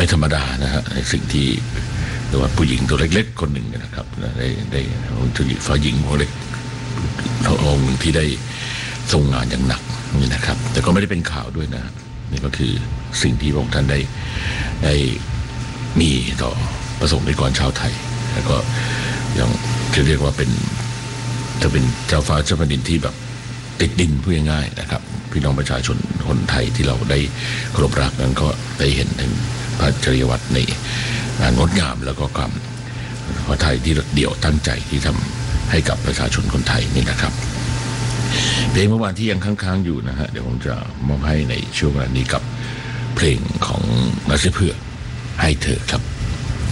ไม่ธรรมดานะฮะในสิ่งที่ตัวผู้หญิงตัวเล็กๆคนหนึ่งนะครับได้ผู้หญิงฝ่ายหญิงคนเล็กองค์ที่ได้ทรงงานอย่างหนักนี่นะครับแต่ก็ไม่ได้เป็นข่าวด้วยนะนี่ก็คือสิ่งที่พระองค์ท่านได้มีต่อประสงค์นิกรชาวไทยแล้วก็ยังจะเรียกว่าจะเป็นเจ้าฟ้าเจ้าแผ่นดินที่แบบติดดินพูดง่ายๆนะครับพี่น้องประชาชนคนไทยที่เราได้เคารพรักนั้นก็ได้เห็นถึงพระจริยวัตรในงดงามแล้วก็ความพระไทยที่เดี่ยวตั้งใจที่ทำให้กับประชาชนคนไทยนี่นะครับเพลงเมื่อวานที่ยังค้างๆอยู่นะฮะเดี๋ยวผมจะมอบให้ในช่วงเวลานี้กับเพลงของมาเสียเพื่อให้เธอครับ